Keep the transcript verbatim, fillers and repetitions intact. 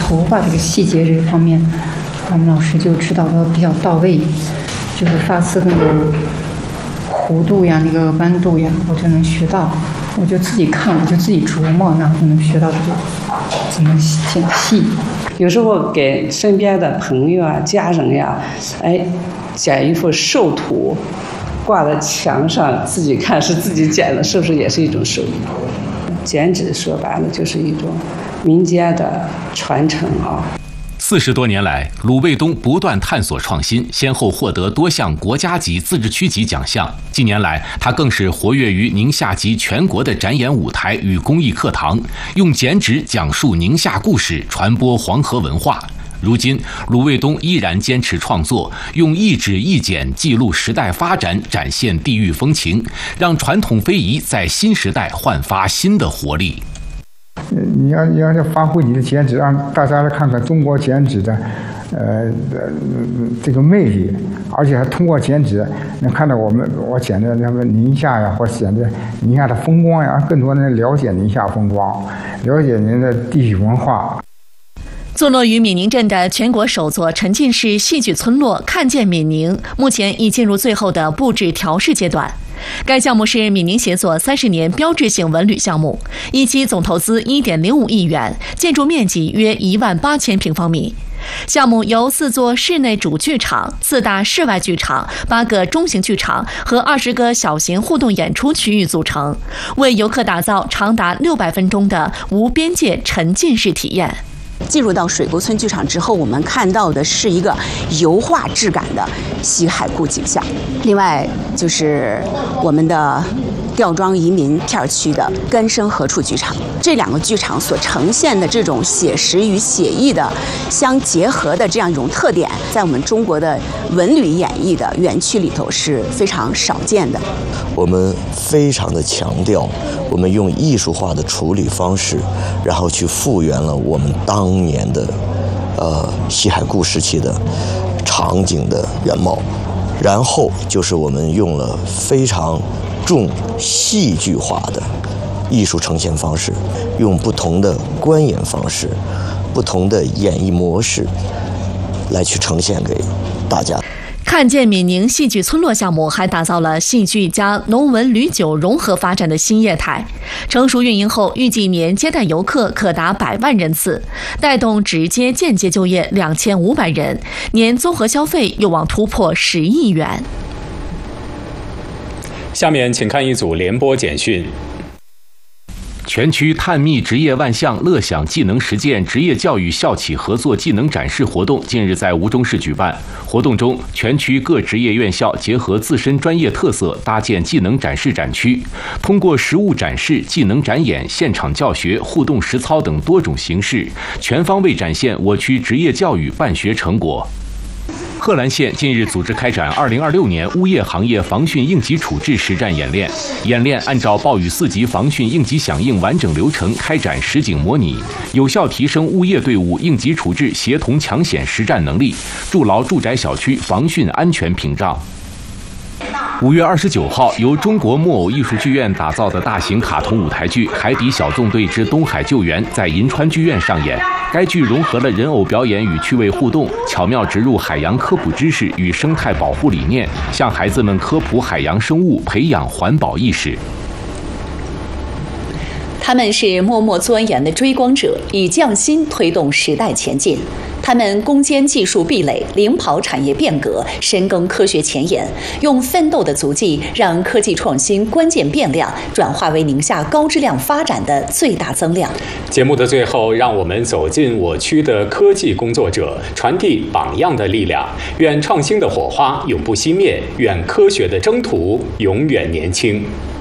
头发这个细节这方面，他们老师就指导的比较到位，就是发丝那个弧度呀、那个弯度呀，我就能学到。我就自己看，我就自己琢磨，然后就能学到这个怎么剪细。 有时候给身边的朋友啊、家人呀，哎，剪一幅寿图，挂在墙上，自己看是自己剪的，是不是也是一种手艺？剪纸说白了就是一种民间的传承啊。 四十多年来，鲁卫东不断探索创新，先后获得多项国家级、自治区级奖项。近年来，他更是活跃于宁夏及全国的展演舞台与公益课堂，用剪纸讲述宁夏故事，传播黄河文化。如今，鲁卫东依然坚持创作，用一纸一剪记录时代发展，展现地域风情，让传统非遗在新时代焕发新的活力。 你要你要是发挥你的剪纸，让大家来看看中国剪纸的，呃，这个魅力，而且还通过剪纸能看到我们我剪的那个宁夏呀，或者剪的宁夏的风光呀，更多人了解宁夏风光，了解您的地域文化。 坐落于闽宁镇的全国首座沉浸式戏剧村落“看见闽宁”，目前已进入最后的布置调试阶段。该项目是闽宁协作三十年标志性文旅项目，一期总投资一点零五亿元，建筑面积约一万八千平方米。项目由四座室内主剧场、四大室外剧场、八个中型剧场和二十个小型互动演出区域组成，为游客打造长达六百分钟的无边界沉浸式体验。 进入到水沟村剧场之后，我们看到的是一个油画质感的西海固景象。另外就是我们的吊庄移民片区的根生何处剧场，这两个剧场所呈现的这种写实与写意的相结合的这样一种特点，在我们中国的文旅演艺的园区里头是非常少见的。 我们非常的强调，我们用艺术化的处理方式，然后去复原了我们当年的呃西海固时期的场景的原貌，然后就是我们用了非常重戏剧化的艺术呈现方式，用不同的观演方式、不同的演绎模式来去呈现给大家。 看见闽宁戏剧村落项目还打造了戏剧加农文旅酒融合发展的新业态，成熟运营后，预计年接待游客可达百万人次，带动直接间接就业两千五百人，年综合消费有望突破十亿元。 下面请看一组联播简讯。 全区探秘职业万象乐享技能实践职业教育校企合作技能展示活动近日在吴中市举办。活动中，全区各职业院校结合自身专业特色，搭建技能展示展区，通过实物展示、技能展演、现场教学、互动实操等多种形式，全方位展现我区职业教育办学成果。贺兰县近日组织开展二零二六年物业行业防汛应急处置实战演练。演练按照暴雨四级防汛应急响应完整流程开展实景模拟，有效提升物业队伍应急处置协同抢险实战能力，筑牢住宅小区防汛安全屏障。五月二十九号，由中国木偶艺术剧院打造的大型卡通舞台剧《海底小纵队之东海救援》在银川剧院上演。该剧融合了人偶表演与趣味互动，巧妙植入海洋科普知识与生态保护理念，向孩子们科普海洋生物，培养环保意识。 他们是默默钻研的追光者，以匠心推动时代前进。他们攻坚技术壁垒，领跑产业变革，深耕科学前沿，用奋斗的足迹，让科技创新关键变量转化为宁夏高质量发展的最大增量。 节目的最后，让我们走进我区的科技工作者，传递榜样的力量。愿创新的火花永不熄灭，愿科学的征途永远年轻。